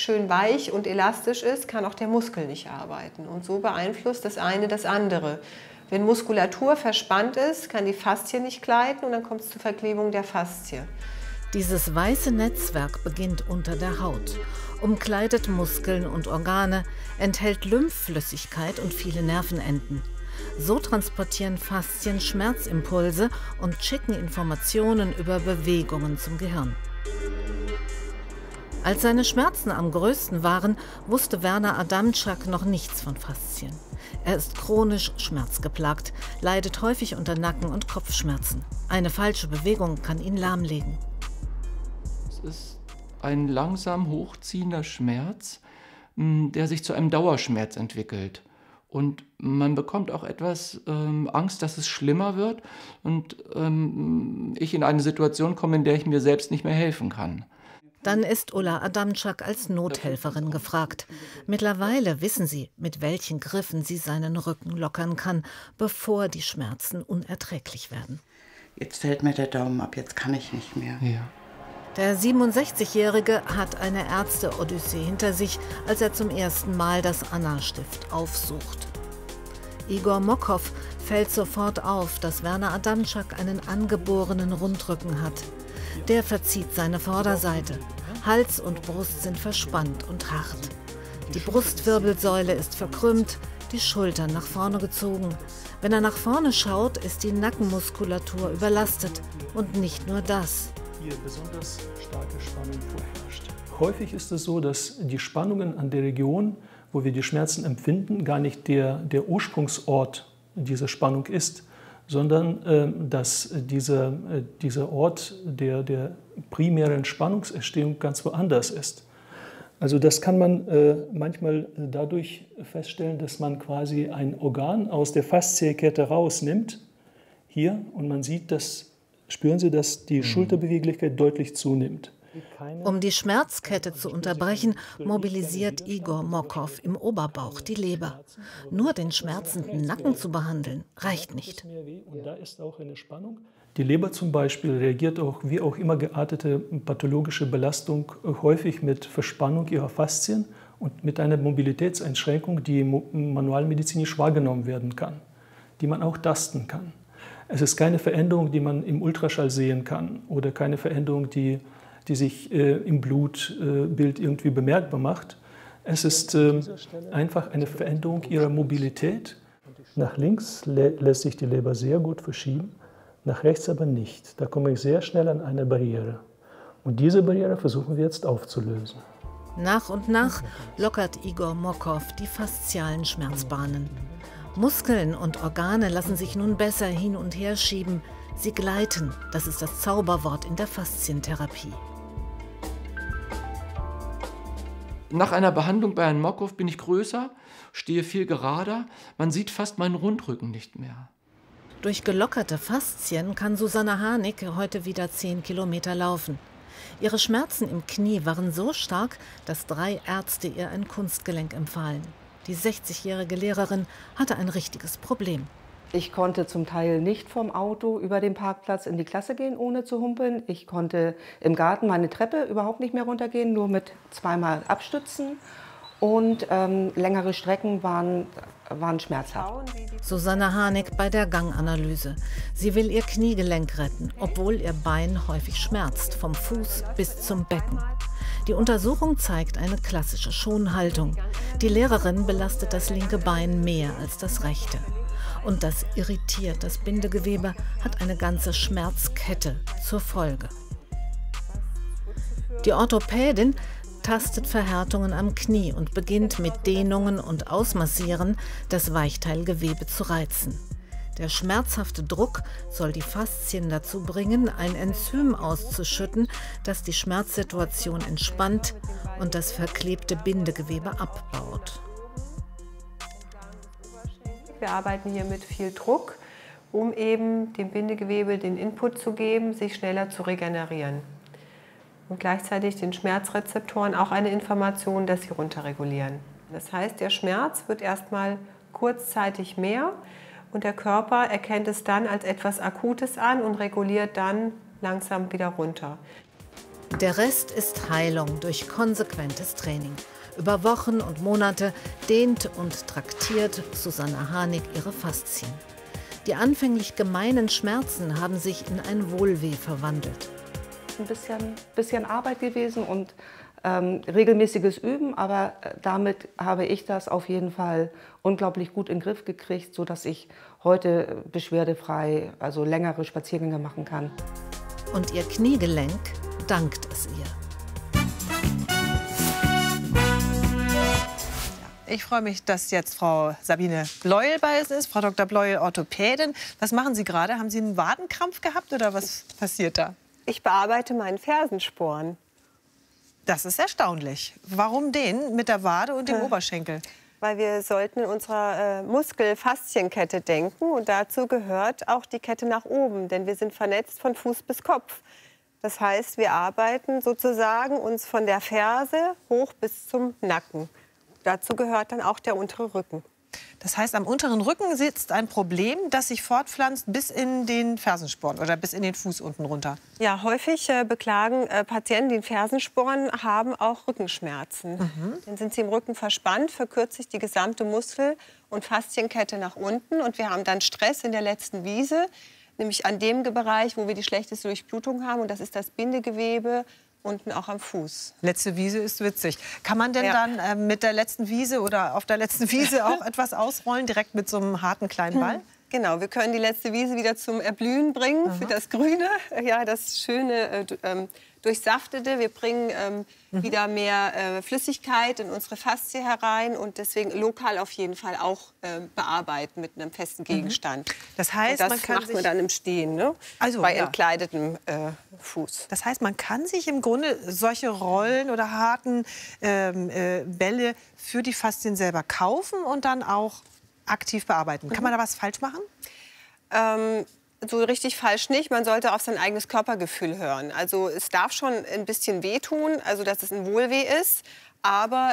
schön weich und elastisch ist, kann auch der Muskel nicht arbeiten. Und so beeinflusst das eine das andere. Wenn Muskulatur verspannt ist, kann die Faszie nicht gleiten und dann kommt es zur Verklebung der Faszie. Dieses weiße Netzwerk beginnt unter der Haut, umkleidet Muskeln und Organe, enthält Lymphflüssigkeit und viele Nervenenden. So transportieren Faszien Schmerzimpulse und schicken Informationen über Bewegungen zum Gehirn. Als seine Schmerzen am größten waren, wusste Werner Adamczak noch nichts von Faszien. Er ist chronisch schmerzgeplagt, leidet häufig unter Nacken- und Kopfschmerzen. Eine falsche Bewegung kann ihn lahmlegen. Es ist ein langsam hochziehender Schmerz, der sich zu einem Dauerschmerz entwickelt. Und man bekommt auch etwas Angst, dass es schlimmer wird und ich in eine Situation komme, in der ich mir selbst nicht mehr helfen kann. Dann ist Ulla Adamczak als Nothelferin gefragt. Mittlerweile wissen sie, mit welchen Griffen sie seinen Rücken lockern kann, bevor die Schmerzen unerträglich werden. Jetzt fällt mir der Daumen ab, jetzt kann ich nicht mehr. Ja. Der 67-Jährige hat eine Ärzte-Odyssee hinter sich, als er zum ersten Mal das Anna-Stift aufsucht. Igor Mokow fällt sofort auf, dass Werner Adamczak einen angeborenen Rundrücken hat. Der verzieht seine Vorderseite. Hals und Brust sind verspannt und hart. Die Brustwirbelsäule ist verkrümmt, die Schultern nach vorne gezogen. Wenn er nach vorne schaut, ist die Nackenmuskulatur überlastet. Und nicht nur das. Hier besonders starke Spannung vorherrscht. Häufig ist es so, dass die Spannungen an der Region, wo wir die Schmerzen empfinden, gar nicht der Ursprungsort dieser Spannung ist, sondern dass dieser Ort der primären Spannungserstehung ganz woanders ist. Also das kann man manchmal dadurch feststellen, dass man quasi ein Organ aus der Fasziekette rausnimmt, hier, und man sieht, spüren Sie, dass die Schulterbeweglichkeit deutlich zunimmt. Um die Schmerzkette zu unterbrechen, mobilisiert Igor Mokow im Oberbauch die Leber. Nur den schmerzenden Nacken zu behandeln, reicht nicht. Und da ist auch eine Spannung. Die Leber zum Beispiel reagiert auch, wie auch immer geartete pathologische Belastung, häufig mit Verspannung ihrer Faszien und mit einer Mobilitätseinschränkung, die manualmedizinisch wahrgenommen werden kann, die man auch tasten kann. Es ist keine Veränderung, die man im Ultraschall sehen kann oder keine Veränderung, die sich im Blutbild irgendwie bemerkbar macht. Es ist einfach eine Veränderung ihrer Mobilität. Nach links lässt sich die Leber sehr gut verschieben, nach rechts aber nicht. Da komme ich sehr schnell an eine Barriere. Und diese Barriere versuchen wir jetzt aufzulösen. Nach und nach lockert Igor Mokow die faszialen Schmerzbahnen. Muskeln und Organe lassen sich nun besser hin und her schieben. Sie gleiten, das ist das Zauberwort in der Faszientherapie. Nach einer Behandlung bei Herrn Mokow bin ich größer, stehe viel gerader, man sieht fast meinen Rundrücken nicht mehr. Durch gelockerte Faszien kann Susanne Harnik heute wieder 10 Kilometer laufen. Ihre Schmerzen im Knie waren so stark, dass 3 Ärzte ihr ein Kunstgelenk empfahlen. Die 60-jährige Lehrerin hatte ein richtiges Problem. Ich konnte zum Teil nicht vom Auto über den Parkplatz in die Klasse gehen, ohne zu humpeln. Ich konnte im Garten meine Treppe überhaupt nicht mehr runtergehen, nur mit zweimal abstützen. Und längere Strecken waren schmerzhaft. Susanne Harnik bei der Ganganalyse. Sie will ihr Kniegelenk retten, obwohl ihr Bein häufig schmerzt, vom Fuß bis zum Becken. Die Untersuchung zeigt eine klassische Schonhaltung. Die Lehrerin belastet das linke Bein mehr als das rechte. Und das irritiert das Bindegewebe, hat eine ganze Schmerzkette zur Folge. Die Orthopädin tastet Verhärtungen am Knie und beginnt mit Dehnungen und Ausmassieren das Weichteilgewebe zu reizen. Der schmerzhafte Druck soll die Faszien dazu bringen, ein Enzym auszuschütten, das die Schmerzsituation entspannt und das verklebte Bindegewebe abbaut. Wir arbeiten hier mit viel Druck, um eben dem Bindegewebe den Input zu geben, sich schneller zu regenerieren. Und gleichzeitig den Schmerzrezeptoren auch eine Information, dass sie runterregulieren. Das heißt, der Schmerz wird erstmal kurzzeitig mehr und der Körper erkennt es dann als etwas Akutes an und reguliert dann langsam wieder runter. Der Rest ist Heilung durch konsequentes Training. Über Wochen und Monate dehnt und traktiert Susanne Harnig ihre Faszien. Die anfänglich gemeinen Schmerzen haben sich in ein Wohlweh verwandelt. Ein bisschen Arbeit gewesen und regelmäßiges Üben, aber damit habe ich das auf jeden Fall unglaublich gut in den Griff gekriegt, sodass ich heute beschwerdefrei, also längere Spaziergänge machen kann. Und ihr Kniegelenk dankt es ihr. Ich freue mich, dass jetzt Frau Sabine Bleuel bei uns ist, Frau Dr. Bleuel, Orthopädin. Was machen Sie gerade? Haben Sie einen Wadenkrampf gehabt oder was passiert da? Ich bearbeite meinen Fersensporn. Das ist erstaunlich. Warum den mit der Wade und dem Oberschenkel? Weil wir sollten in unserer Muskel-Faszienkette denken und dazu gehört auch die Kette nach oben, denn wir sind vernetzt von Fuß bis Kopf. Das heißt, wir arbeiten sozusagen uns von der Ferse hoch bis zum Nacken. Dazu gehört dann auch der untere Rücken. Das heißt, am unteren Rücken sitzt ein Problem, das sich fortpflanzt bis in den Fersensporn oder bis in den Fuß unten runter. Ja, häufig beklagen Patienten, die einen Fersensporn haben, auch Rückenschmerzen. Dann sind sie im Rücken verspannt, verkürzt sich die gesamte Muskel- und Faszienkette nach unten. Und wir haben dann Stress in der letzten Wiese, nämlich an dem Bereich, wo wir die schlechteste Durchblutung haben. Und das ist das Bindegewebe unten auch am Fuß. Letzte Wiese ist witzig. Kann man denn dann mit der letzten Wiese oder auf der letzten Wiese auch etwas ausrollen, direkt mit so einem harten kleinen Ball? Genau, wir können die letzte Wiese wieder zum Erblühen bringen, für das Grüne, ja, das schöne Durchsaftete. Wir bringen wieder mehr Flüssigkeit in unsere Faszie herein und deswegen lokal auf jeden Fall auch bearbeiten mit einem festen Gegenstand. Das heißt, und das man kann macht man dann im Stehen, ne? Also, bei ja. entkleidetem Fuß. Das heißt, man kann sich im Grunde solche Rollen oder harten Bälle für die Faszien selber kaufen und dann auch aktiv bearbeiten. Kann man da was falsch machen? So richtig falsch nicht. Man sollte auf sein eigenes Körpergefühl hören. Also es darf schon ein bisschen wehtun, also dass es ein Wohlweh ist, aber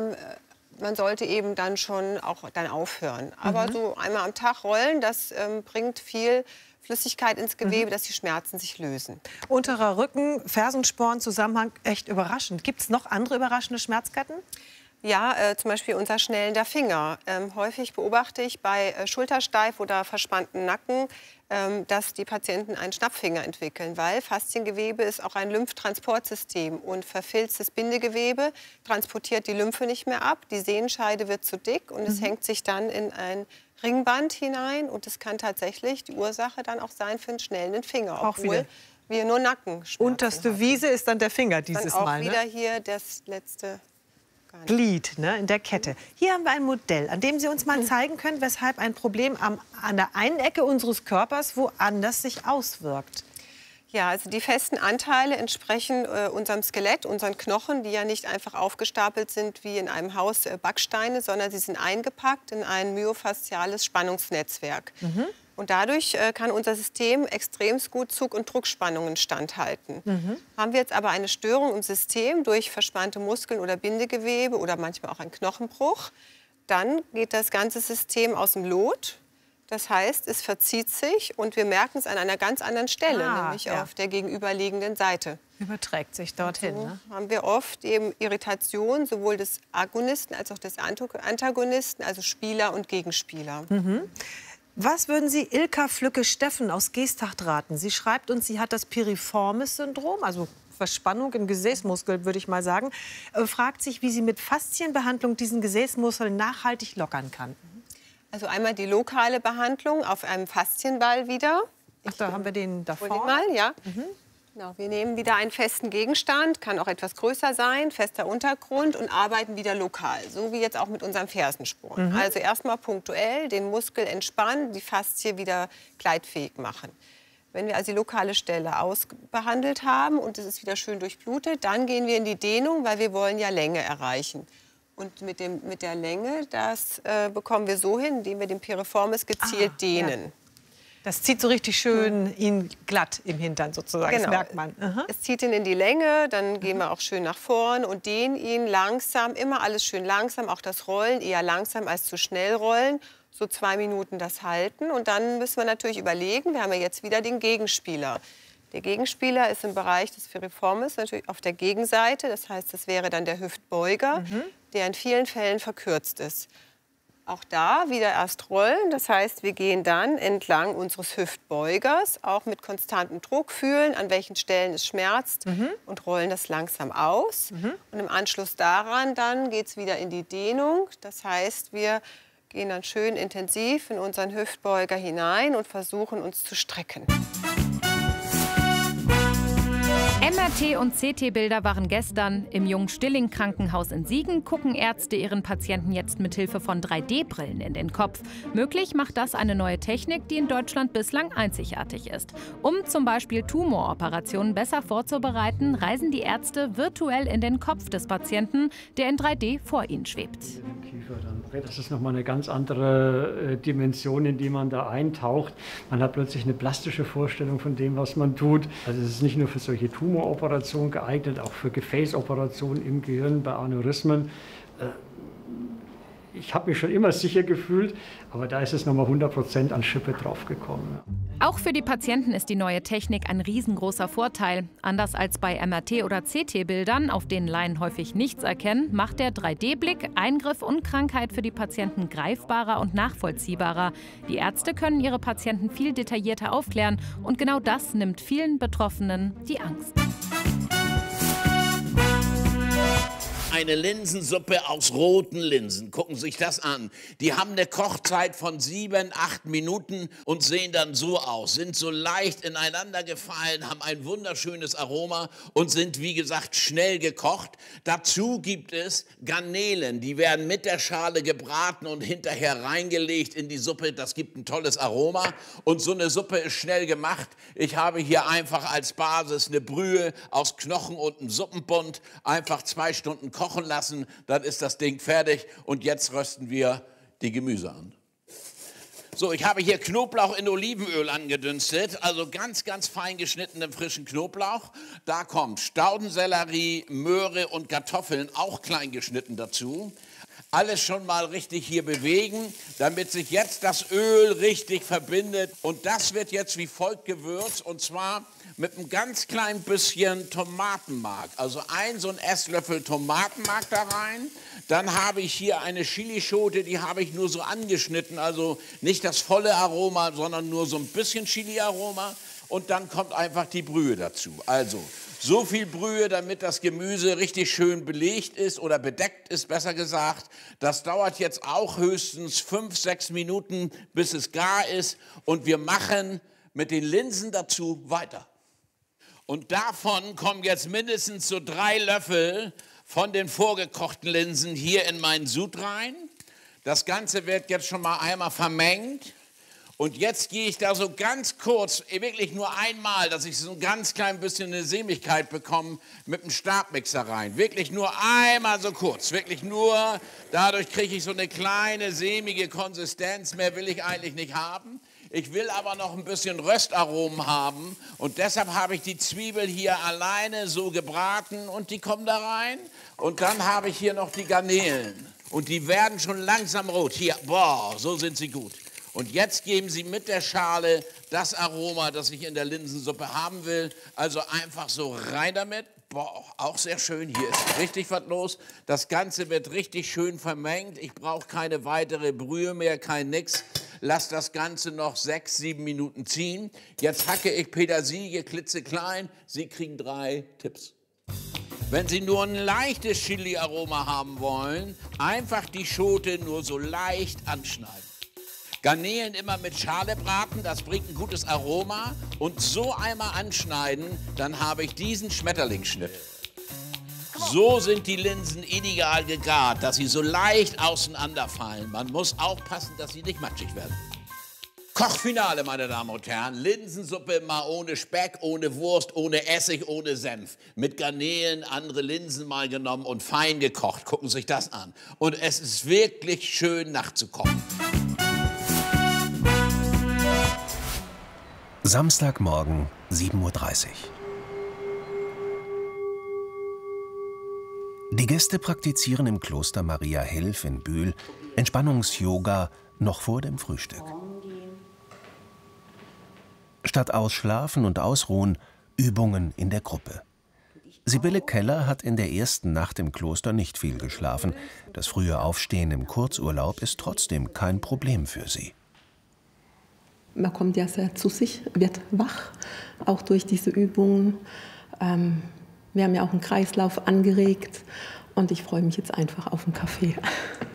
man sollte eben dann schon auch dann aufhören. Aber so einmal am Tag rollen, das bringt viel Flüssigkeit ins Gewebe, dass die Schmerzen sich lösen. Unterer Rücken, Fersensporn, Zusammenhang, echt überraschend. Gibt es noch andere überraschende Schmerzketten? Ja, zum Beispiel unser schnellender Finger. Häufig beobachte ich bei Schultersteif oder verspannten Nacken, dass die Patienten einen Schnappfinger entwickeln, weil Fasziengewebe ist auch ein Lymphtransportsystem und verfilztes Bindegewebe transportiert die Lymphe nicht mehr ab, die Sehnenscheide wird zu dick und es hängt sich dann in ein Ringband hinein und es kann tatsächlich die Ursache dann auch sein für einen schnellen Finger, Auch obwohl wir nur Nackenschmerzen Unterste hatten. Wiese ist dann der Finger dieses Dann auch Mal. wieder Ne? hier das letzte Glied, ne, in der Kette. Hier haben wir ein Modell, an dem Sie uns mal zeigen können, weshalb ein Problem an der einen Ecke unseres Körpers woanders sich auswirkt. Ja, also die festen Anteile entsprechen unserem Skelett, unseren Knochen, die ja nicht einfach aufgestapelt sind wie in einem Haus Backsteine, sondern sie sind eingepackt in ein myofasziales Spannungsnetzwerk. Und dadurch kann unser System extrem gut Zug- und Druckspannungen standhalten. Haben wir jetzt aber eine Störung im System durch verspannte Muskeln oder Bindegewebe oder manchmal auch einen Knochenbruch, dann geht das ganze System aus dem Lot. Das heißt, es verzieht sich und wir merken es an einer ganz anderen Stelle, nämlich auf der gegenüberliegenden Seite. Überträgt sich dorthin. So Ne? haben wir oft eben Irritation sowohl des Agonisten als auch des Antagonisten, also Spieler und Gegenspieler. Was würden Sie Ilka Flücke-Steffen aus Geesthacht raten? Sie schreibt uns, sie hat das Piriformis-Syndrom, also Verspannung im Gesäßmuskel, würde ich mal sagen. Fragt sich, wie sie mit Faszienbehandlung diesen Gesäßmuskel nachhaltig lockern kann. Also einmal die lokale Behandlung auf einem Faszienball wieder. Ach, da haben wir den da Hol den vorne. mal, ja. Genau, wir nehmen wieder einen festen Gegenstand, kann auch etwas größer sein, fester Untergrund und arbeiten wieder lokal, so wie jetzt auch mit unserem Fersensporn. Also erstmal punktuell den Muskel entspannen, die Faszie wieder gleitfähig machen. Wenn wir also die lokale Stelle ausbehandelt haben und es ist wieder schön durchblutet, dann gehen wir in die Dehnung, weil wir wollen ja Länge erreichen. Und mit der Länge, das bekommen wir so hin, indem wir den Piriformis gezielt dehnen. Ja. Das zieht so richtig schön ihn glatt im Hintern sozusagen, Genau. das merkt man. Es zieht ihn in die Länge, dann gehen wir auch schön nach vorn und dehnen ihn langsam, immer alles schön langsam, auch das Rollen, eher langsam als zu schnell rollen. So 2 Minuten das halten und dann müssen wir natürlich überlegen, wir haben ja jetzt wieder den Gegenspieler. Der Gegenspieler ist im Bereich des Piriformis natürlich auf der Gegenseite. Das heißt, das wäre dann der Hüftbeuger, der in vielen Fällen verkürzt ist. Auch da wieder erst rollen. Das heißt, wir gehen dann entlang unseres Hüftbeugers, auch mit konstantem Druck fühlen, an welchen Stellen es schmerzt und rollen das langsam aus. Und im Anschluss daran dann geht es wieder in die Dehnung. Das heißt, wir gehen dann schön intensiv in unseren Hüftbeuger hinein und versuchen uns zu strecken. MRT- und CT-Bilder waren gestern. Im Jung-Stilling-Krankenhaus in Siegen gucken Ärzte ihren Patienten jetzt mit Hilfe von 3D-Brillen in den Kopf. Möglich macht das eine neue Technik, die in Deutschland bislang einzigartig ist. Um zum Beispiel Tumoroperationen besser vorzubereiten, reisen die Ärzte virtuell in den Kopf des Patienten, der in 3D vor ihnen schwebt. Das ist nochmal eine ganz andere Dimension, in die man da eintaucht. Man hat plötzlich eine plastische Vorstellung von dem, was man tut. Also es ist nicht nur für solche Tumoroperation geeignet, auch für Gefäßoperationen im Gehirn bei Aneurysmen. Ich habe mich schon immer sicher gefühlt, aber da ist es nochmal 100% an Schippe draufgekommen. Auch für die Patienten ist die neue Technik ein riesengroßer Vorteil. Anders als bei MRT- oder CT-Bildern, auf denen Laien häufig nichts erkennen, macht der 3D-Blick Eingriff und Krankheit für die Patienten greifbarer und nachvollziehbarer. Die Ärzte können ihre Patienten viel detaillierter aufklären und genau das nimmt vielen Betroffenen die Angst. Eine Linsensuppe aus roten Linsen. Gucken Sie sich das an. Die haben eine Kochzeit von 7, 8 Minuten und sehen dann so aus. Sind so leicht ineinander gefallen, haben ein wunderschönes Aroma und sind, wie gesagt, schnell gekocht. Dazu gibt es Garnelen. Die werden mit der Schale gebraten und hinterher reingelegt in die Suppe. Das gibt ein tolles Aroma. Und so eine Suppe ist schnell gemacht. Ich habe hier einfach als Basis eine Brühe aus Knochen und einem Suppenbund. Einfach 2 Stunden kochen lassen, dann ist das Ding fertig und jetzt rösten wir die Gemüse an. So, ich habe hier Knoblauch in Olivenöl angedünstet, also ganz, ganz fein geschnittenen frischen Knoblauch. Da kommt Staudensellerie, Möhre und Kartoffeln, auch klein geschnitten dazu. Alles schon mal richtig hier bewegen, damit sich jetzt das Öl richtig verbindet. Und das wird jetzt wie folgt gewürzt, und zwar mit einem ganz kleinen bisschen Tomatenmark. Also so ein Esslöffel Tomatenmark da rein. Dann habe ich hier eine Chilischote, die habe ich nur so angeschnitten, also nicht das volle Aroma, sondern nur so ein bisschen Chili-Aroma. Und dann kommt einfach die Brühe dazu. Also so viel Brühe, damit das Gemüse richtig schön belegt ist oder bedeckt ist, besser gesagt. Das dauert jetzt auch höchstens 5, 6 Minuten, bis es gar ist. Und wir machen mit den Linsen dazu weiter. Und davon kommen jetzt mindestens so 3 Löffel von den vorgekochten Linsen hier in meinen Sud rein. Das Ganze wird jetzt schon mal einmal vermengt. Und jetzt gehe ich da so ganz kurz, wirklich nur einmal, dass ich so ein ganz klein bisschen eine Sämigkeit bekomme, mit dem Stabmixer rein. Wirklich nur einmal so kurz, wirklich nur, dadurch kriege ich so eine kleine sämige Konsistenz, mehr will ich eigentlich nicht haben. Ich will aber noch ein bisschen Röstaromen haben und deshalb habe ich die Zwiebel hier alleine so gebraten und die kommen da rein. Und dann habe ich hier noch die Garnelen und die werden schon langsam rot. Hier, boah, so sind sie gut. Und jetzt geben Sie mit der Schale das Aroma, das ich in der Linsensuppe haben will. Also einfach so rein damit. Boah, auch sehr schön. Hier ist richtig was los. Das Ganze wird richtig schön vermengt. Ich brauche keine weitere Brühe mehr, kein nix. Lass das Ganze noch 6, 7 Minuten ziehen. Jetzt hacke ich Petersilie klitzeklein. Sie kriegen 3 Tipps. Wenn Sie nur ein leichtes Chili-Aroma haben wollen, einfach die Schote nur so leicht anschneiden. Garnelen immer mit Schale braten, das bringt ein gutes Aroma. Und so einmal anschneiden, dann habe ich diesen Schmetterlingsschnitt. So sind die Linsen ideal gegart, dass sie so leicht auseinanderfallen. Man muss aufpassen, dass sie nicht matschig werden. Kochfinale, meine Damen und Herren. Linsensuppe mal ohne Speck, ohne Wurst, ohne Essig, ohne Senf. Mit Garnelen, andere Linsen mal genommen und fein gekocht. Gucken Sie sich das an. Und es ist wirklich schön nachzukochen. Samstagmorgen, 7:30 Uhr. Die Gäste praktizieren im Kloster Maria Hilf in Bühl Entspannungs-Yoga noch vor dem Frühstück. Statt ausschlafen und ausruhen, Übungen in der Gruppe. Sibylle Keller hat in der ersten Nacht im Kloster nicht viel geschlafen. Das frühe Aufstehen im Kurzurlaub ist trotzdem kein Problem für sie. Man kommt ja sehr zu sich, wird wach, auch durch diese Übungen. Wir haben ja auch einen Kreislauf angeregt und ich freue mich jetzt einfach auf einen Kaffee.